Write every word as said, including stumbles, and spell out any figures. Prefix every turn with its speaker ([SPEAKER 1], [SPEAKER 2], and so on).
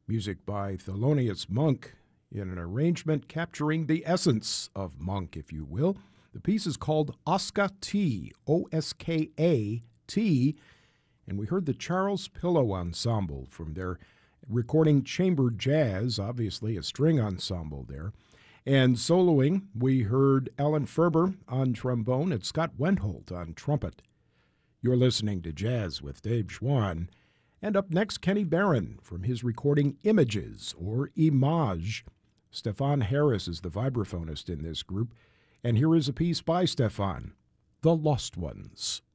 [SPEAKER 1] Music by Thelonious Monk in an arrangement capturing the essence of Monk, if you will. The piece is called Oska T, O S K A T, and we heard the Charles Pillow Ensemble from their recording Chamber Jazz, obviously a string ensemble there. And soloing, we heard Alan Ferber on trombone and Scott Wendholt on trumpet. You're listening to Jazz with Dave Schwann. And up next, Kenny Barron from his recording Images, or Image. Stefan Harris is the vibraphonist in this group. And here is a piece by Stefan, The Lost Ones.